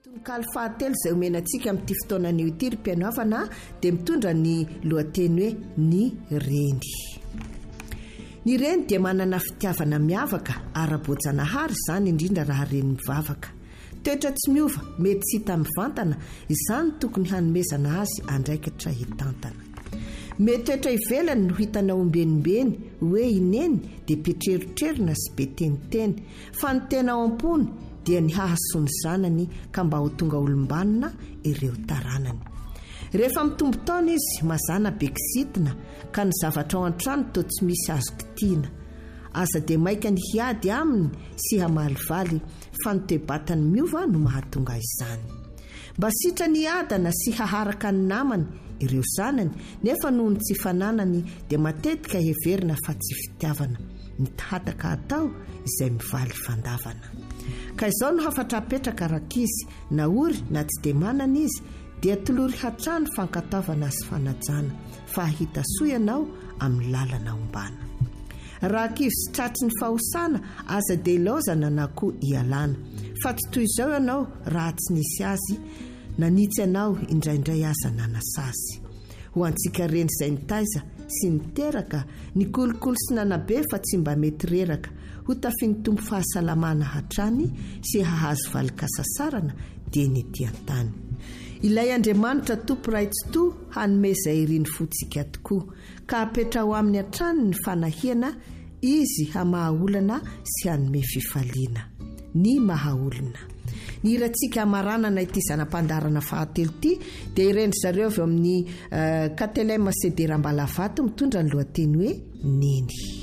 Tononkalo fahatelo izay omenantsika amin'ity fotoana ny ity ry mpianoavana dia mitondra ny lohateny hoe ny reny. Ny reny dia manana fitiavana miavaka ara-boajanahary izany indrindra raha reny mivavaka. Toetra tsy miova, mety tsy hita mivantana, izany tokony hanomezana azy andraikitra hitantana. Mety toetra ivelany no hitana ombenimbeny hoe ineny dia petrerotrerona sy be teniteny, fa ny tena ao am-pony dia ny hahasony zanany ka mba ho tonga olombanona ireo taranany. Rehefa mitombo taona izy mazana be kisitina ka ny zavatra ao an-trano toa tsy misy azo kitiana. Aza dia maika ny hiady aminy sy hamalivaly fa ny toe-batany miova no mahatonga izany. Mba sitra ny adana sy haharaka ny namany ireo zanany nefa noho ny tsy fananany dia matetika heverina fa tsy fitiavana, ny tahataka atao izay mivaly fandavana. Ka izao no hafatra apetraka rakizy na ory na tsy dia manana izy dia tolory hatrany fankatavana sy fanajana fa hahita soa ianao amin'ny lalana ombana. Raha kivy sy tratry ny fahosana aza dia ilaozana na koa ialana, fa tsy toy izao ianao raha tsy nisy azy nanitsy ianao indraindray aza nanasazy. Ho antsika reny izay nitaiza sy niteraka ny kolokolo sy nanabe fa tsy mba mety reraka ho tafiany tompo fahasalamana hatrany sy hahazo valikasasarana dia ny ety an-tany. Ilay Andriamanitra tompo raitsi-to hanomeza iriny fotsika tokoa ka apetra ho amin'ny hatrany ny fanahiana izy hamahaolana sy hanome fifaliana ny mahaolona. Ny iratsika maranana ity zanam-pandarana fahatelo ity dia irendry zareo avy amin'ny Katelema Sederambalavato mitondra ny lohateny hoe neny.